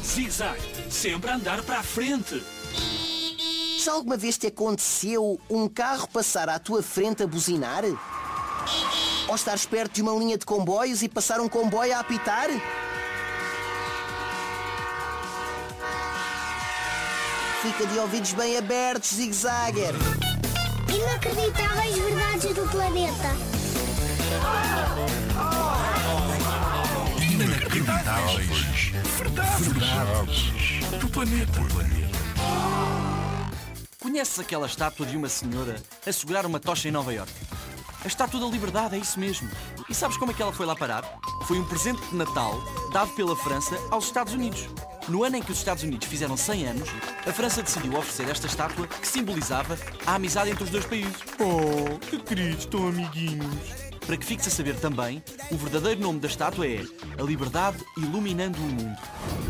Zig-zag, sempre a andar para a frente. Já alguma vez te aconteceu um carro passar à tua frente a buzinar? Ou estares perto de uma linha de comboios e passar um comboio a apitar? Fica de ouvidos bem abertos, Zig-Zagger. Inacreditáveis verdades do planeta. Inacreditáveis verdades do planeta. Conheces aquela estátua de uma senhora a segurar uma tocha em Nova Iorque? A Estátua da Liberdade, é isso mesmo. E sabes como é que ela foi lá parar? Foi um presente de Natal dado pela França aos Estados Unidos. No ano em que os Estados Unidos fizeram 100 anos, a França decidiu oferecer esta estátua que simbolizava a amizade entre os dois países. Oh, que queridos, tão amiguinhos! Para que fiques a saber também, o verdadeiro nome da estátua é A Liberdade Iluminando o Mundo.